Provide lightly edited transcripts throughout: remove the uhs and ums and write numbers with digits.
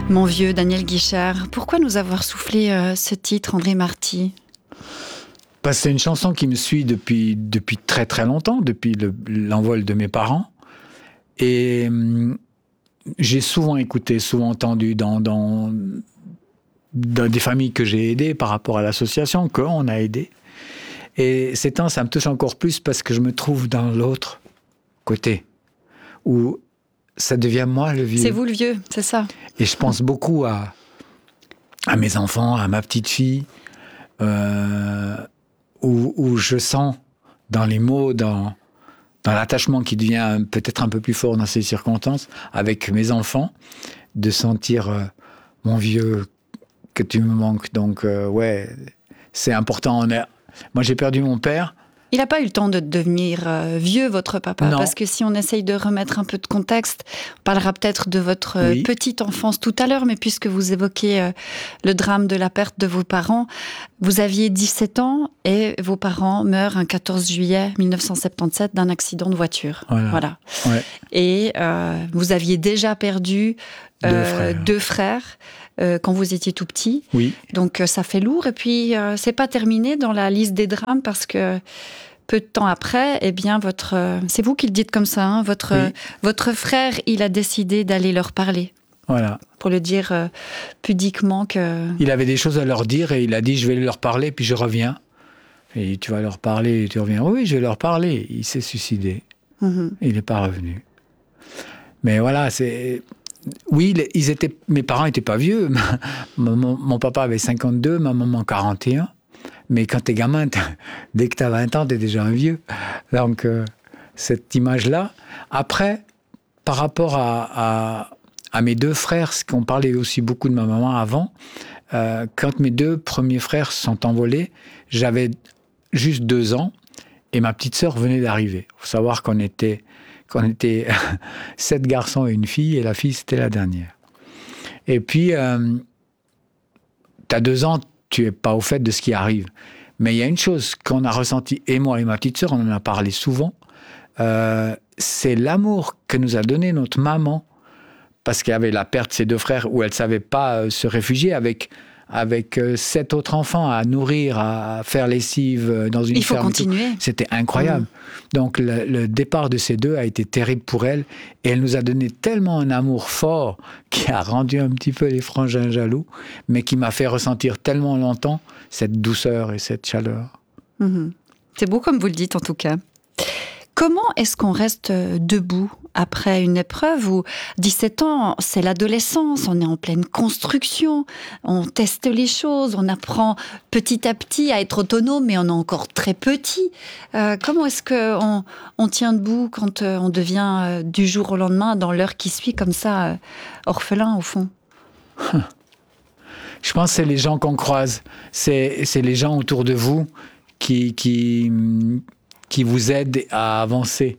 Mon vieux Daniel Guichard, pourquoi nous avoir soufflé ce titre, André Marty ? Parce que c'est une chanson qui me suit depuis très très longtemps, depuis l'envol de mes parents. Et j'ai souvent écouté, souvent entendu dans des familles que j'ai aidées par rapport à l'association, qu'on a aidé. Et ces temps, ça me touche encore plus parce que je me trouve dans l'autre côté, où ça devient moi le vieux. C'est vous le vieux, c'est ça. Et je pense beaucoup à mes enfants, à ma petite fille, où je sens dans les mots, dans l'attachement qui devient peut-être un peu plus fort dans ces circonstances, avec mes enfants, de sentir mon vieux, que tu me manques. Donc, ouais, c'est important. Moi, j'ai perdu mon père. Il n'a pas eu le temps de devenir vieux, votre papa, Non. parce que si on essaye de remettre un peu de contexte, on parlera peut-être de votre petite enfance tout à l'heure, mais puisque vous évoquez le drame de la perte de vos parents, vous aviez 17 ans et vos parents meurent un 14 juillet 1977 d'un accident de voiture. Voilà. Ouais. Et vous aviez déjà perdu deux frères quand vous étiez tout petit. Oui. Donc ça fait lourd. Et puis c'est pas terminé dans la liste des drames parce que peu de temps après, eh bien c'est vous qui le dites comme ça, hein, votre frère, il a décidé d'aller leur parler. Voilà. Pour le dire pudiquement que... Il avait des choses à leur dire et il a dit je vais leur parler puis je reviens. Et tu vas leur parler et tu reviens. Oui, je vais leur parler. Il s'est suicidé. Mm-hmm. Il n'est pas revenu. Mais voilà, c'est... Oui, mes parents n'étaient pas vieux. Mon papa avait 52, ma maman 41. Mais quand t'es gamin, dès que t'as 20 ans, t'es déjà un vieux. Donc, cette image-là. Après, par rapport à mes deux frères, ce qu'on parlait aussi beaucoup de ma maman avant, quand mes deux premiers frères se sont envolés, j'avais juste 2 ans et ma petite sœur venait d'arriver. Il faut savoir qu'on était 7 garçons et une fille, et la fille, c'était la dernière. Et puis, t'as 2 ans, tu n'es pas au fait de ce qui arrive. Mais il y a une chose qu'on a ressentie, et moi et ma petite sœur, on en a parlé souvent, c'est l'amour que nous a donné notre maman, parce qu'elle avait la perte de ses 2 frères, où elle ne savait pas se réfugier avec 7 autres enfants à nourrir, à faire lessive dans une ferme. Il faut continuer. C'était incroyable. Donc le départ de ces 2 a été terrible pour elle, et elle nous a donné tellement un amour fort qui a rendu un petit peu les frangins jaloux, mais qui m'a fait ressentir tellement longtemps cette douceur et cette chaleur. Mmh. C'est beau comme vous le dites en tout cas. Comment est-ce qu'on reste debout après une épreuve où 17 ans, c'est l'adolescence, on est en pleine construction, on teste les choses, on apprend petit à petit à être autonome, mais on est encore très petit. Comment est-ce qu'on tient debout quand on devient du jour au lendemain, dans l'heure qui suit, comme ça, orphelin au fond ? Je pense que c'est les gens qu'on croise, c'est les gens autour de vous qui vous aident à avancer.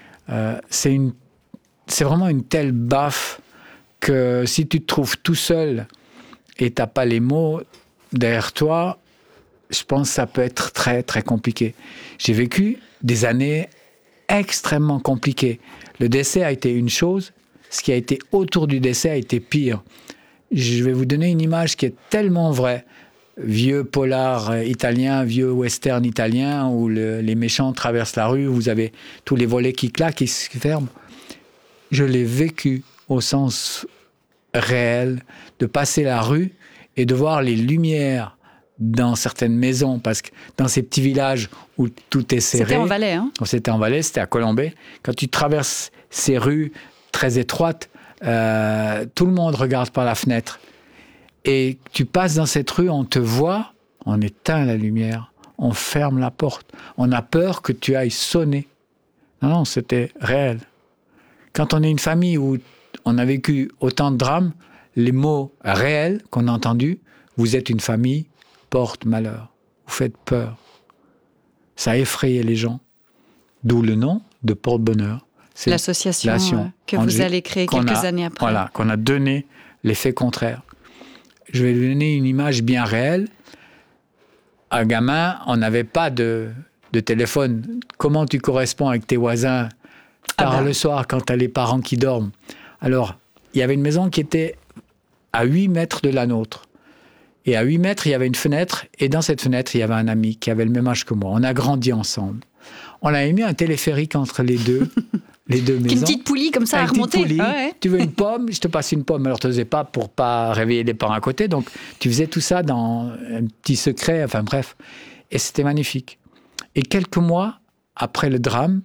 C'est vraiment une telle baffe que si tu te trouves tout seul et tu n'as pas les mots derrière toi, je pense que ça peut être très, très compliqué. J'ai vécu des années extrêmement compliquées. Le décès a été une chose, ce qui a été autour du décès a été pire. Je vais vous donner une image qui est tellement vraie. Vieux polar italien, vieux western italien, où les méchants traversent la rue, vous avez tous les volets qui claquent et se ferment. Je l'ai vécu au sens réel, de passer la rue et de voir les lumières dans certaines maisons, parce que dans ces petits villages où tout est serré... C'était en Valais, hein ? C'était en Valais, c'était à Colombey. Quand tu traverses ces rues très étroites, tout le monde regarde par la fenêtre. Et tu passes dans cette rue, on te voit, on éteint la lumière, on ferme la porte. On a peur que tu ailles sonner. Non, c'était réel. Quand on est une famille où on a vécu autant de drames, les mots réels qu'on a entendus, vous êtes une famille, porte malheur. Vous faites peur. Ça a effrayé les gens. D'où le nom de Porte-Bonheur. C'est l'association que vous allez créer quelques années après. Voilà, qu'on a donné l'effet contraire. Je vais vous donner une image bien réelle. Un gamin, on n'avait pas de téléphone. Comment tu corresponds avec tes voisins tard le soir quand tu as les parents qui dorment? Alors, il y avait une maison qui était à 8 mètres de la nôtre. Et à 8 mètres, il y avait une fenêtre. Et dans cette fenêtre, il y avait un ami qui avait le même âge que moi. On a grandi ensemble. On avait mis un téléphérique entre les deux maisons. Une petite poulie comme ça à remonter. Tu veux une pomme, je te passe une pomme. Alors, tu ne faisais pas pour pas réveiller les parents à côté. Donc, tu faisais tout ça dans un petit secret. Enfin, bref. Et c'était magnifique. Et quelques mois après le drame...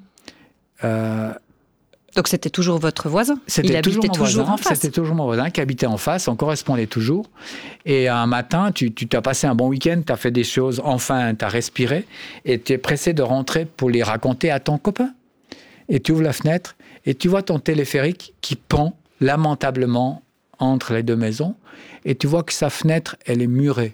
donc, c'était toujours votre voisin? Il habitait toujours en face? C'était toujours mon voisin qui habitait en face. On correspondait toujours. Et un matin, tu t'as passé un bon week-end, tu as fait des choses, enfin, tu as respiré. Et tu es pressé de rentrer pour les raconter à ton copain. Et tu ouvres la fenêtre et tu vois ton téléphérique qui pend lamentablement entre les deux maisons. Et tu vois que sa fenêtre, elle est murée.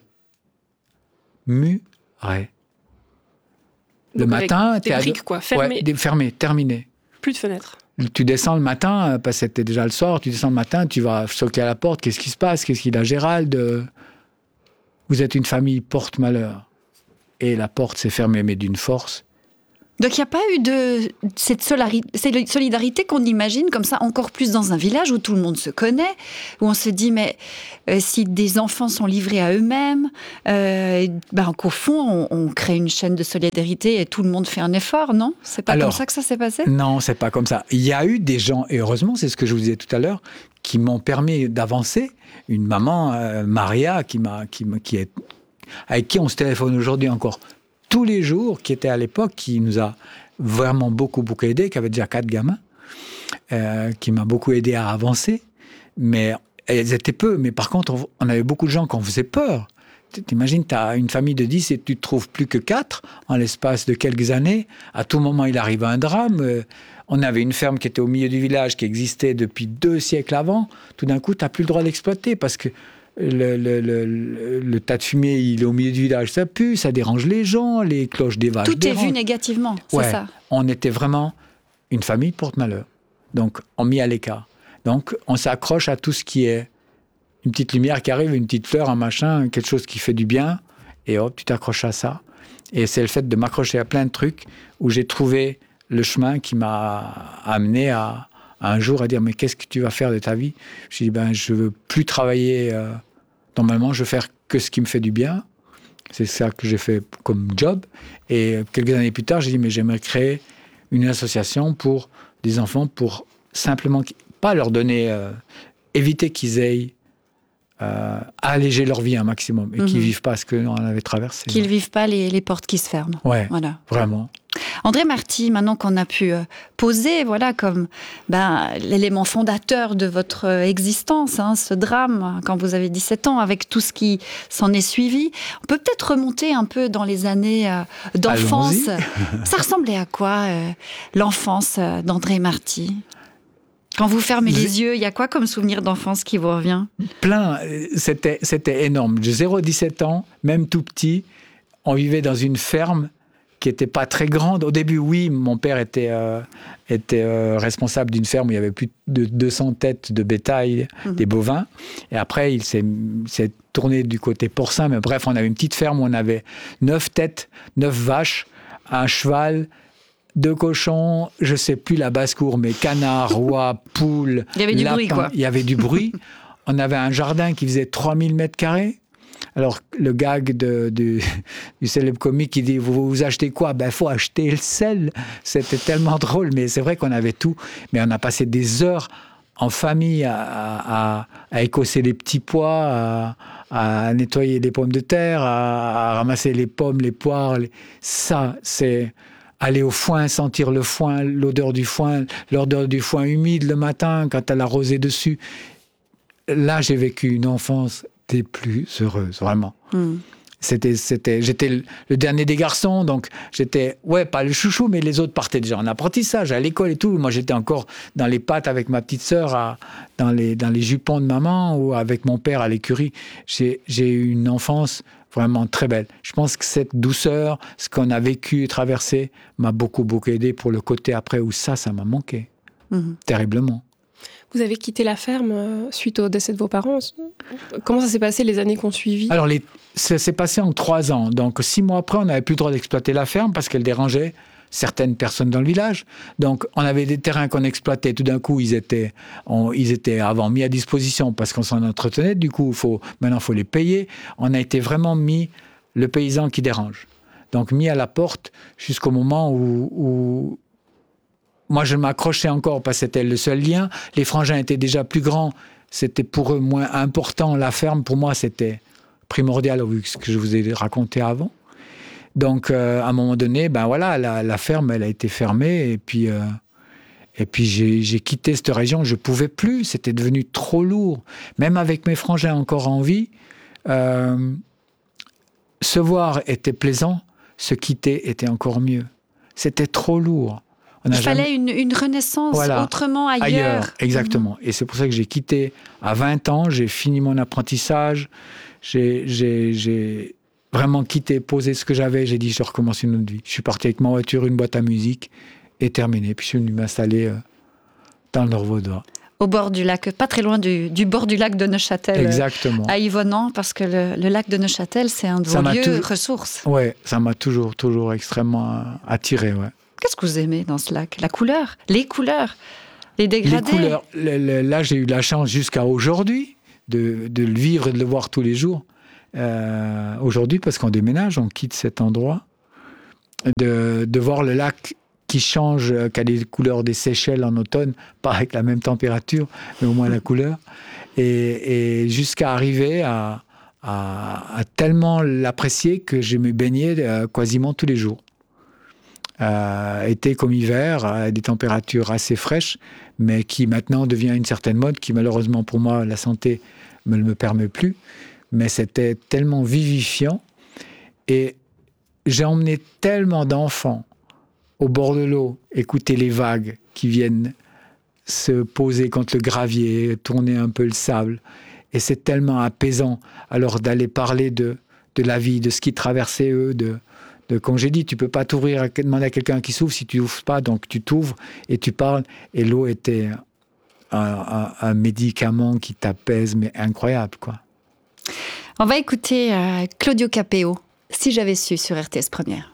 Murée. Le matin, des briques, quoi, fermées. Ouais, fermées, terminées. Plus de fenêtres. Tu descends le matin, parce que c'était déjà le soir, tu descends le matin, tu vas toquer à la porte, qu'est-ce qui se passe? Qu'est-ce qu'il a, Gérald? Vous êtes une famille porte-malheur. Et la porte s'est fermée, mais d'une force. Donc il n'y a pas eu de cette solidarité qu'on imagine comme ça, encore plus dans un village où tout le monde se connaît, où on se dit, mais si des enfants sont livrés à eux-mêmes, qu'au fond, on crée une chaîne de solidarité et tout le monde fait un effort, non? C'est pas comme ça que ça s'est passé? Non, c'est pas comme ça. Il y a eu des gens, et heureusement, c'est ce que je vous disais tout à l'heure, qui m'ont permis d'avancer. Une maman, Maria, avec qui on se téléphone aujourd'hui encore tous les jours, qui était à l'époque, qui nous a vraiment beaucoup aidé, qui avait déjà 4 gamins, qui m'a beaucoup aidé à avancer. Mais elles étaient peu. Mais par contre, on avait beaucoup de gens qui en faisaient peur. T'imagines, tu as une famille de 10 et tu ne trouves plus que 4 en l'espace de quelques années. À tout moment, il arrive un drame. On avait une ferme qui était au milieu du village, qui existait depuis 2 siècles avant. Tout d'un coup, tu n'as plus le droit d'exploiter parce que le tas de fumier, il est au milieu du village, ça pue, ça dérange les gens, les cloches des vaches. Tout est vu négativement, c'est ça. On était vraiment une famille porte-malheur. Donc, on mit à l'écart. Donc, on s'accroche à tout ce qui est une petite lumière qui arrive, une petite fleur, un machin, quelque chose qui fait du bien, et hop, tu t'accroches à ça. Et c'est le fait de m'accrocher à plein de trucs où j'ai trouvé le chemin qui m'a amené à un jour à dire, mais qu'est-ce que tu vas faire de ta vie? Je dis, je veux plus travailler. Normalement, je veux faire que ce qui me fait du bien. C'est ça que j'ai fait comme job. Et quelques années plus tard, j'ai dit, mais j'aimerais créer une association pour des enfants, pour simplement, pas leur donner, éviter qu'ils aient à alléger leur vie un maximum et qu'ils ne vivent pas ce qu'on avait traversé. Qu'ils ne vivent pas les portes qui se ferment. Ouais, voilà. Vraiment. André Marty, maintenant qu'on a pu poser comme l'élément fondateur de votre existence, ce drame, quand vous avez 17 ans, avec tout ce qui s'en est suivi, on peut peut-être remonter un peu dans les années d'enfance. Ça ressemblait à quoi, l'enfance d'André Marty? Quand vous fermez les yeux, il y a quoi comme souvenir d'enfance qui vous revient? Plein, c'était énorme. De 0-17 ans, même tout petit, on vivait dans une ferme qui n'était pas très grande. Au début, oui, mon père était responsable d'une ferme où il y avait plus de 200 têtes de bétail, des bovins. Et après, il s'est tourné du côté porcin. Mais bref, on avait une petite ferme où on avait 9 têtes, 9 vaches, un cheval, 2 cochons, je ne sais plus la basse-cour, mais canards, oies, poules, il y avait du bruit, quoi. Il y avait du bruit. On avait un jardin qui faisait 3000 mètres carrés. Alors, le gag du célèbre comique qui dit « Vous achetez quoi ?» Il faut acheter le sel. C'était tellement drôle, mais c'est vrai qu'on avait tout. Mais on a passé des heures en famille à écosser les petits pois, à nettoyer les pommes de terre, à ramasser les pommes, les poires. Ça, c'est aller au foin, sentir le foin, l'odeur du foin humide le matin quand t'as la rosée dessus. Là, j'ai vécu une enfance des plus heureuses, vraiment. J'étais le dernier des garçons, donc j'étais, pas le chouchou, mais les autres partaient déjà en apprentissage, à l'école et tout. Moi, j'étais encore dans les pattes avec ma petite sœur, dans les jupons de maman, ou avec mon père à l'écurie. J'ai eu une enfance vraiment très belle. Je pense que cette douceur, ce qu'on a vécu et traversé, m'a beaucoup aidé pour le côté après où ça m'a manqué. Terriblement. Vous avez quitté la ferme suite au décès de vos parents. Comment ça s'est passé les années qui ont suivi? Ça s'est passé en 3 ans. Donc 6 mois après, on n'avait plus le droit d'exploiter la ferme parce qu'elle dérangeait certaines personnes dans le village. Donc, on avait des terrains qu'on exploitait. Tout d'un coup, ils étaient avant mis à disposition parce qu'on s'en entretenait. Du coup, maintenant, il faut les payer. On a été vraiment mis le paysan qui dérange. Donc, mis à la porte jusqu'au moment où moi, je m'accrochais encore parce que c'était le seul lien. Les frangins étaient déjà plus grands. C'était pour eux moins important. La ferme, pour moi, c'était primordial, vu ce que je vous ai raconté avant. Donc, à un moment donné, la ferme, elle a été fermée. Et puis j'ai quitté cette région. Je ne pouvais plus. C'était devenu trop lourd. Même avec mes frangins encore en vie, se voir était plaisant. Se quitter était encore mieux. C'était trop lourd. Il fallait une renaissance autrement ailleurs. Exactement. Et c'est pour ça que j'ai quitté à 20 ans. J'ai fini mon apprentissage. J'ai vraiment quitté, posé ce que j'avais. J'ai dit, je recommence une autre vie. Je suis parti avec ma voiture, une boîte à musique et terminé. Puis je suis venu m'installer dans le Nord-Vaudois. Au bord du lac, pas très loin du bord du lac de Neuchâtel. Exactement. À Yvonand, parce que le lac de Neuchâtel, c'est un de vos lieux ressources. Oui, ça m'a toujours extrêmement attiré. Ouais. Qu'est-ce que vous aimez dans ce lac? La couleur, les couleurs, les dégradés. Les couleurs. Là, j'ai eu la chance jusqu'à aujourd'hui de le vivre et de le voir tous les jours. Aujourd'hui, parce qu'on déménage, on quitte cet endroit, de voir le lac qui change, qui a des couleurs des Seychelles en automne, pas avec la même température, mais au moins la couleur, et jusqu'à arriver à tellement l'apprécier que je me baignais quasiment tous les jours. Été comme hiver, à des températures assez fraîches, mais qui maintenant devient une certaine mode, qui malheureusement pour moi, la santé ne me le permet plus. Mais c'était tellement vivifiant. Et j'ai emmené tellement d'enfants au bord de l'eau, écouter les vagues qui viennent se poser contre le gravier, tourner un peu le sable. Et c'est tellement apaisant. Alors d'aller parler de la vie, de ce qu'ils traversaient eux, comme j'ai dit, tu ne peux pas t'ouvrir, demander à quelqu'un qui s'ouvre si tu n'ouvres pas. Donc tu t'ouvres et tu parles. Et l'eau était un médicament qui t'apaise, mais incroyable, quoi. On va écouter Claudio Capéo, Si j'avais su, sur RTS Première.